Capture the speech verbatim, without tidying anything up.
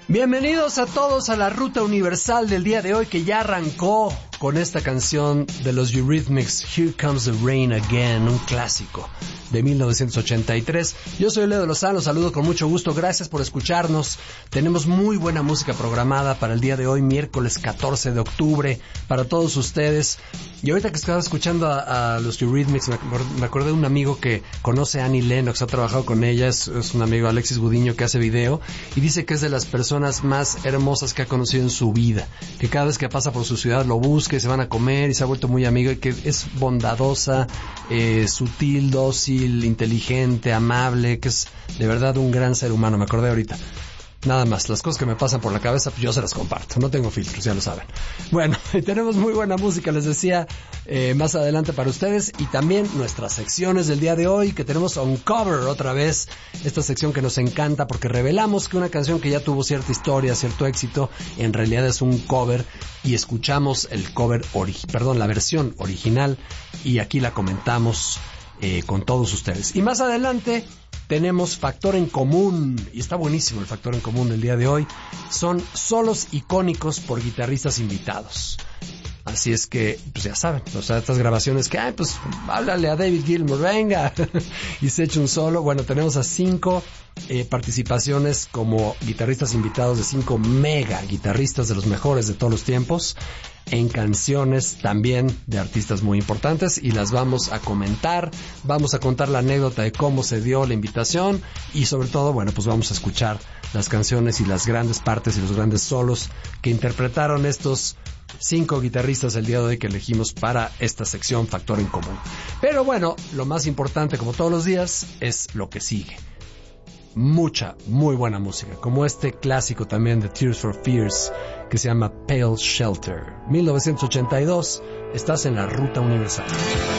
Bienvenidos a todos a la Ruta Universal del día de hoy, que ya arrancó con esta canción de los Eurythmics, Here Comes the Rain Again, un clásico de mil novecientos ochenta y tres. Yo soy Leo Lozano, los saludo con mucho gusto, gracias por escucharnos. Tenemos muy buena música programada para el día de hoy, miércoles catorce de octubre, para todos ustedes. Y ahorita que estaba escuchando a, a los Eurythmics, me, me acordé de un amigo que conoce a Annie Lennox, ha trabajado con ella, es, es un amigo, Alexis Gudiño, que hace video, y dice que es de las personas más hermosas que ha conocido en su vida, que cada vez que pasa por su ciudad lo busca y se van a comer y se ha vuelto muy amigo, y que es bondadosa, eh, sutil, dócil, inteligente, amable, que es de verdad un gran ser humano. Me acordé ahorita. Nada más, las cosas que me pasan por la cabeza, pues yo se las comparto, no tengo filtros, ya lo saben. Bueno, y tenemos muy buena música, les decía, eh, más adelante para ustedes, y también nuestras secciones del día de hoy, que tenemos Uncover otra vez, esta sección que nos encanta porque revelamos que una canción que ya tuvo cierta historia, cierto éxito, en realidad es un cover, y escuchamos el cover, ori- perdón, la versión original, y aquí la comentamos eh, con todos ustedes. Y más adelante tenemos Factor en Común, y está buenísimo el Factor en Común del día de hoy. Son solos icónicos por guitarristas invitados. Así es que, pues ya saben, o sea, estas grabaciones que, ay, pues háblale a David Gilmour, venga, y se echa un solo. Bueno, tenemos a cinco eh, participaciones como guitarristas invitados de cinco mega guitarristas de los mejores de todos los tiempos, en canciones también de artistas muy importantes, y las vamos a comentar, vamos a contar la anécdota de cómo se dio la invitación, y sobre todo, bueno, pues vamos a escuchar las canciones y las grandes partes y los grandes solos que interpretaron estos cinco guitarristas el día de hoy que elegimos para esta sección Factor en Común. Pero bueno, lo más importante, como todos los días, es lo que sigue. Mucha, muy buena música, como este clásico también de Tears for Fears, que se llama Pale Shelter. mil novecientos ochenta y dos, estás en la Ruta Universal.